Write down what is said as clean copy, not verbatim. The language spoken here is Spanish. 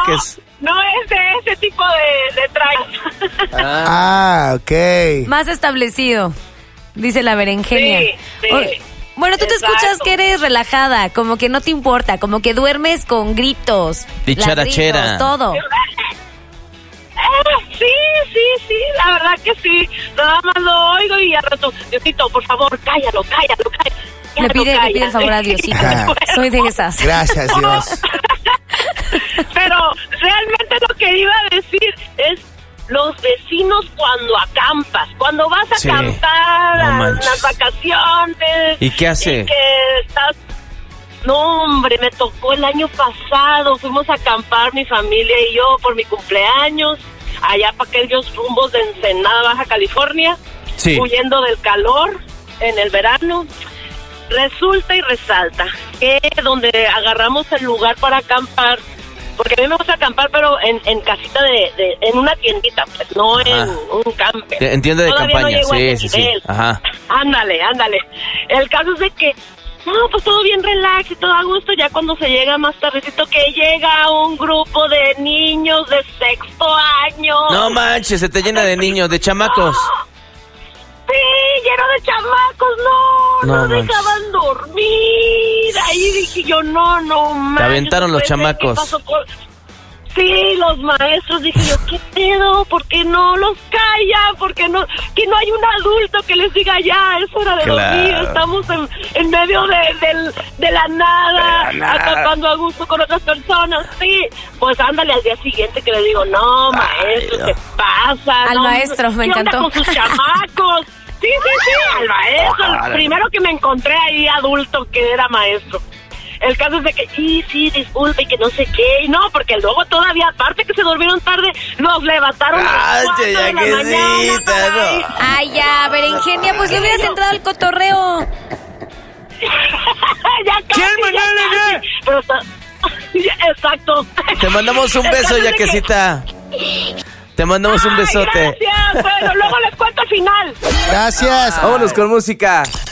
platiques. No es de ese tipo de Ah, ok. Más establecido, dice la berenjena. Sí. Bueno, tú te Exacto. escuchas que eres relajada, como que no te importa, como que duermes con gritos, Dicharachera. ladridos, todo. Sí, la verdad que sí. Nada más lo oigo y al rato, Diosito, por favor, cállalo. Le pide el favor a Diosito. Soy de esas. Gracias, Dios. Pero realmente lo que iba a decir es los vecinos cuando acampas, cuando vas a Sí, acampar no a manches. las vacaciones. ¿Y qué hace? Y que estás... No, hombre, me tocó el año pasado. Fuimos a acampar mi familia y yo por mi cumpleaños, allá para aquellos rumbos de Ensenada, Baja California, Sí. huyendo del calor en el verano. Resulta y resalta que donde agarramos el lugar para acampar, porque a mí me gusta acampar, pero en casita en una tiendita, pues, no en un camper. En tienda de Todavía campaña, no llego a ese sí. nivel. Ajá. Ándale. El caso es de que, no, pues todo bien relax y todo a gusto, ya cuando se llega más tardecito, que llega un grupo de niños de 6º año. No manches, se te llena de niños, de chamacos. Sí, lleno de chamacos, no manches. dejaban dormir. Ahí dije yo, no manches. Te aventaron los Después de chamacos. ¿qué pasó con... Sí, los maestros, dije yo, ¿qué pedo? ¿Por qué no los callan? ¿Por qué no? Que no hay un adulto que les diga ya, es hora de dormir, estamos en medio de la nada, acampando a gusto con otras personas. Sí, pues ándale al día siguiente que le digo, no, maestro, ¿qué pasa? Al No, maestro, me ¿qué onda encantó. con sus chamacos? Sí, al maestro, el primero que me encontré ahí adulto que era maestro. El caso es de que, sí, disculpe, que no sé qué, y no, porque luego todavía, aparte que se durmieron tarde, nos levantaron a las 4 de la mañana. Caray. Ay, ya, berenjena, pues le hubieras entrado al cotorreo. Ya casi, ¿Quién mañana? Pero está... Exacto. Te mandamos un beso, Yaquecita. Te mandamos un besote. Gracias, bueno, luego les cuento al final. Gracias. Vámonos con música.